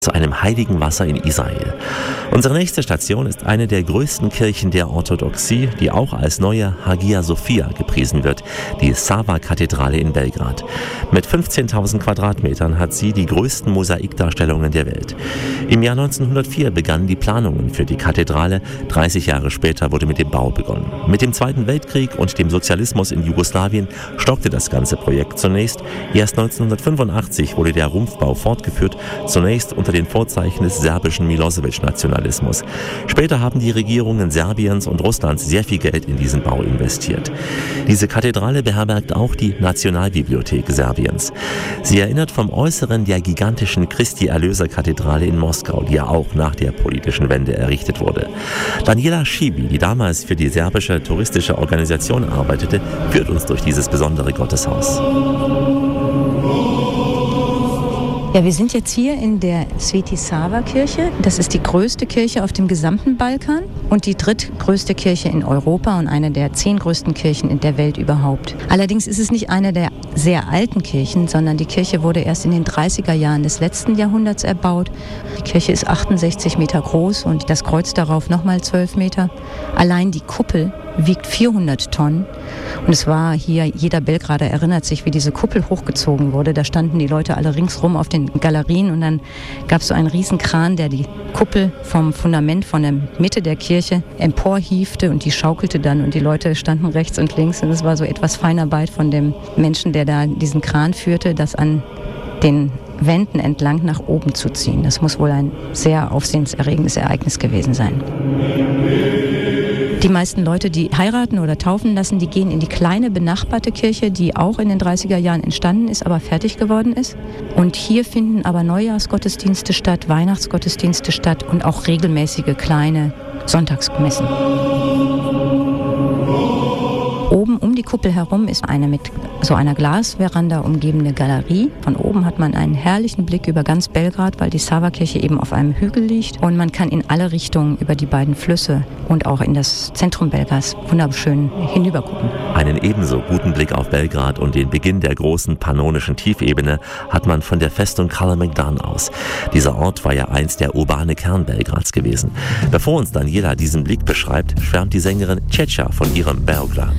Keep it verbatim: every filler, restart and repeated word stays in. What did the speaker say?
zu einem heiligen Wasser in Israel. Unsere nächste Station ist eine der größten Kirchen der Orthodoxie, die auch als neue Hagia Sophia gepriesen wird, die Sava-Kathedrale in Belgrad. Mit fünfzehntausend Quadratmetern hat sie die größten Mosaikdarstellungen der Welt. Im Jahr neunzehnhundertvier begannen die Planungen für die Kathedrale, dreißig Jahre später wurde mit dem Bau begonnen. Mit dem Zweiten Weltkrieg und dem Sozialismus in Jugoslawien stockte das ganze Projekt zunächst. Erst neunzehnhundertfünfundachtzig wurde der Rumpfbau fortgeführt, zunächst unter den Vorzeichen des serbischen Milosevic-Nationalismus. Später haben die Regierungen Serbiens und Russlands sehr viel Geld in diesen Bau investiert. Diese Kathedrale beherbergt auch die Nationalbibliothek Serbiens. Sie erinnert vom Äußeren der gigantischen Christi-Erlöser-Kathedrale in Moskau, die ja auch nach der politischen Wende errichtet wurde. Daniela Schibi, die damals für die serbische touristische Organisation arbeitete, führt uns durch dieses besondere Gotteshaus. Ja, wir sind jetzt hier in der Sveti Sava-Kirche. Das ist die größte Kirche auf dem gesamten Balkan und die drittgrößte Kirche in Europa und eine der zehn größten Kirchen in der Welt überhaupt. Allerdings ist es nicht eine der sehr alten Kirchen, sondern die Kirche wurde erst in den dreißiger Jahren des letzten Jahrhunderts erbaut. Die Kirche ist achtundsechzig Meter groß und das Kreuz darauf nochmal zwölf Meter. Allein die Kuppel wiegt vierhundert Tonnen. Und es war hier, jeder Belgrader erinnert sich, wie diese Kuppel hochgezogen wurde. Da standen die Leute alle ringsrum auf den Galerien und dann gab es so einen riesen Kran, der die Kuppel vom Fundament von der Mitte der Kirche emporhiefte und die schaukelte dann und die Leute standen rechts und links und es war so etwas Feinarbeit von dem Menschen, der da diesen Kran führte, das an den Wänden entlang nach oben zu ziehen. Das muss wohl ein sehr aufsehenserregendes Ereignis gewesen sein. Die meisten Leute, die heiraten oder taufen lassen, die gehen in die kleine benachbarte Kirche, die auch in den dreißiger Jahren entstanden ist, aber fertig geworden ist. Und hier finden aber Neujahrsgottesdienste statt, Weihnachtsgottesdienste statt und auch regelmäßige kleine Sonntagsmessen. Oben um die Kuppel herum ist eine mit so einer Glasveranda umgebene Galerie. Von oben hat man einen herrlichen Blick über ganz Belgrad, weil die Sava-Kirche eben auf einem Hügel liegt. Und man kann in alle Richtungen über die beiden Flüsse und auch in das Zentrum Belgrads wunderschön hinübergucken. Einen ebenso guten Blick auf Belgrad und den Beginn der großen pannonischen Tiefebene hat man von der Festung Kalemegdan aus. Dieser Ort war ja einst der urbane Kern Belgrads gewesen. Bevor uns Daniela diesen Blick beschreibt, schwärmt die Sängerin Ceca von ihrem Beograd.